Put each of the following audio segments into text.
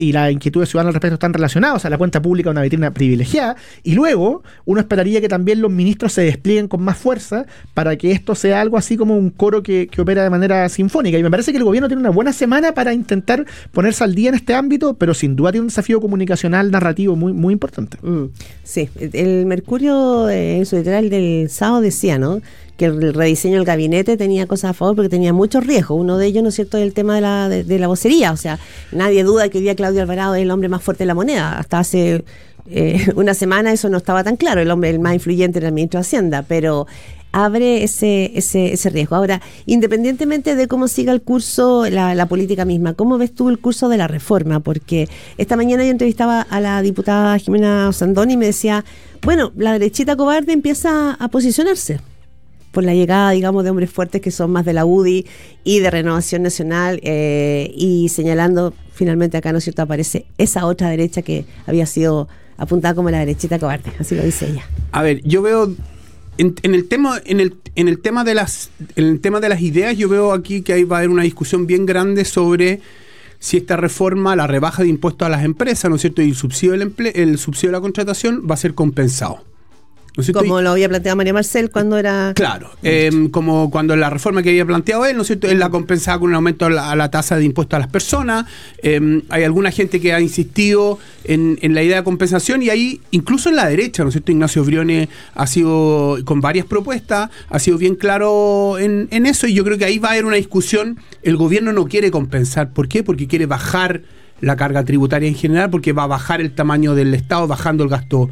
y las inquietudes ciudadanas al respecto están relacionadas. O sea, la cuenta pública es una vitrina privilegiada. Y luego, uno esperaría que también los ministros se desplieguen con más fuerza para que esto sea algo así como un coro que opera de manera sinfónica. Y me parece que el gobierno tiene una buena semana para intentar ponerse al día en este ámbito, pero sin duda tiene un desafío comunicacional, narrativo muy, muy importante. Sí, el Mercurio en su editorial del sábado decía, ¿no?, que el rediseño del gabinete tenía cosas a favor porque tenía muchos riesgos. Uno de ellos, ¿no es cierto?, es el tema de la vocería. O sea, nadie duda que hoy día Claudio Alvarado es el hombre más fuerte de la moneda. Hasta hace una semana eso no estaba tan claro, el más influyente era el ministro de Hacienda, pero abre ese riesgo. Ahora, independientemente de cómo siga el curso, la política misma, ¿cómo ves tú el curso de la reforma? Porque esta mañana yo entrevistaba a la diputada Jimena Osandón y me decía, bueno, la derechita cobarde empieza a posicionarse por la llegada, digamos, de hombres fuertes que son más de la UDI y de Renovación Nacional, y señalando finalmente acá, ¿no es cierto?, aparece esa otra derecha que había sido apuntada como la derechita cobarde, así lo dice ella. A ver, yo veo en el tema de las ideas, yo veo aquí que ahí va a haber una discusión bien grande sobre si esta reforma, la rebaja de impuestos a las empresas, ¿no es cierto?, y el subsidio de la contratación va a ser compensado. ¿No es cierto? Como lo había planteado María Marcel cuando era... Claro, como cuando la reforma que había planteado él, ¿no es cierto?, él la compensaba con un aumento a la tasa de impuestos a las personas. Hay alguna gente que ha insistido en la idea de compensación, y ahí, incluso en la derecha, ¿no es cierto?, Ignacio Briones ha sido, con varias propuestas, ha sido bien claro en eso, y yo creo que ahí va a haber una discusión. El gobierno no quiere compensar. ¿Por qué? Porque quiere bajar la carga tributaria en general, porque va a bajar el tamaño del Estado, bajando el gasto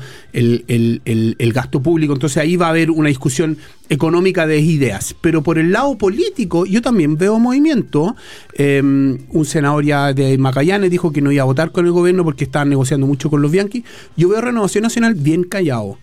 el gasto público. Entonces ahí va a haber una discusión económica de ideas. Pero por el lado político, yo también veo movimiento. Un senador ya de Magallanes dijo que no iba a votar con el gobierno porque estaban negociando mucho con los Bianchi. Yo veo Renovación Nacional bien callado.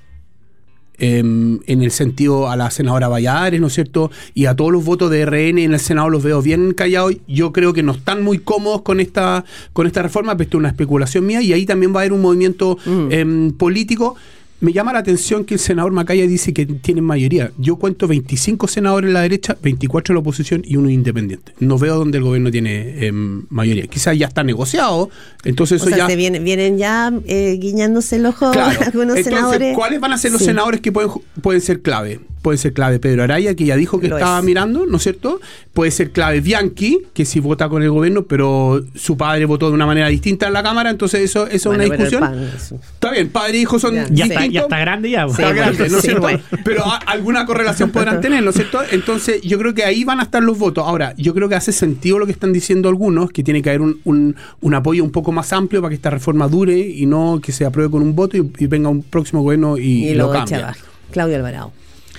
En el sentido a la senadora Valladares, ¿no es cierto?, y a todos los votos de RN en el Senado los veo bien callados. Yo creo que no están muy cómodos con esta reforma, pero esto es una especulación mía, y ahí también va a haber un movimiento político. Me llama la atención que el senador Macaya dice que tienen mayoría. Yo cuento 25 senadores en la derecha, 24 en la oposición y uno independiente. No veo donde el gobierno tiene mayoría. Quizás ya está negociado, entonces eso ya... vienen ya guiñándose el ojo, claro. Algunos entonces, senadores. ¿cuáles van a ser los senadores que pueden ser clave? Puede ser clave Pedro Araya, que ya dijo que estaba mirando, ¿no es cierto? Puede ser clave Bianchi, que sí vota con el gobierno, pero su padre votó de una manera distinta en la Cámara, entonces eso es una discusión. Está bien, padre e hijo son distintos. Ya está grande ya. Está grande, ¿no es cierto? Pero alguna correlación podrán tener, ¿no es cierto? Entonces yo creo que ahí van a estar los votos. Ahora, yo creo que hace sentido lo que están diciendo algunos, que tiene que haber un apoyo un poco más amplio para que esta reforma dure y no que se apruebe con un voto y venga un próximo gobierno y lo cambie. Claudio Alvarado.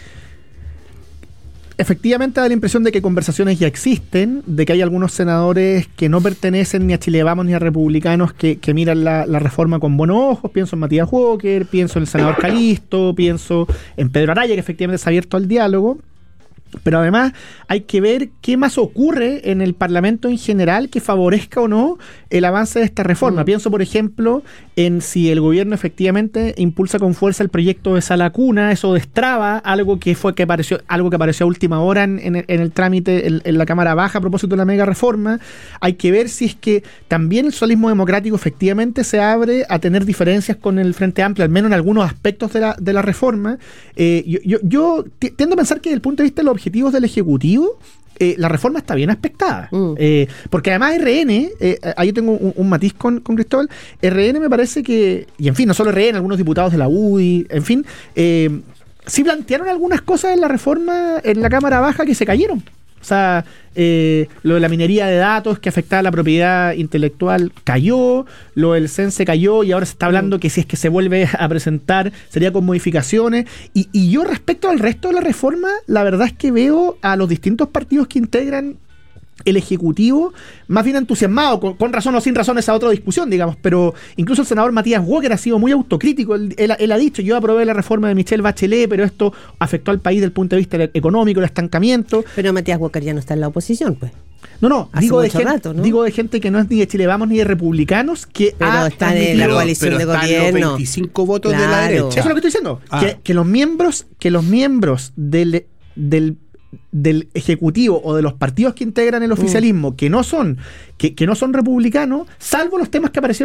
Efectivamente da la impresión de que conversaciones ya existen, de que hay algunos senadores que no pertenecen ni a Chile Vamos ni a Republicanos que miran la reforma con buenos ojos. Pienso en Matías Walker, pienso en el senador Calisto, pienso en Pedro Araya, que efectivamente se ha abierto al diálogo. Pero además hay que ver qué más ocurre en el Parlamento en general que favorezca o no el avance de esta reforma. Pienso, por ejemplo, en si el gobierno efectivamente impulsa con fuerza el proyecto de Sala Cuna, eso destraba algo que apareció a última hora en el trámite en la Cámara Baja a propósito de la mega reforma. Hay que ver si es que también el socialismo democrático efectivamente se abre a tener diferencias con el Frente Amplio, al menos en algunos aspectos de la reforma. Yo tiendo a pensar que desde el punto de vista de los objetivos del Ejecutivo, la reforma está bien aspectada. Porque además RN, ahí tengo un matiz con Cristóbal, RN me parece que, y en fin, no solo RN, algunos diputados de la UDI, en fin, sí plantearon algunas cosas en la reforma en la Cámara Baja que se cayeron. O sea, lo de la minería de datos que afectaba a la propiedad intelectual cayó, lo del CENSE cayó, y ahora se está hablando que si es que se vuelve a presentar sería con modificaciones. Y yo respecto al resto de la reforma, la verdad es que veo a los distintos partidos que integran el Ejecutivo más bien entusiasmado, con razón o sin razón, esa otra discusión, digamos, pero incluso el senador Matías Walker ha sido muy autocrítico. Él ha dicho: yo aprobé la reforma de Michelle Bachelet, pero esto afectó al país desde el punto de vista económico, el estancamiento. Pero Matías Walker ya no está en la oposición, pues. No, digo de gente que no es ni de Chile Vamos ni de Republicanos, que está en la coalición de gobierno. Los 25 votos de la derecha. Eso es lo que estoy diciendo. Que los miembros del del Ejecutivo o de los partidos que integran el oficialismo que no son republicanos, salvo los temas que aparecieron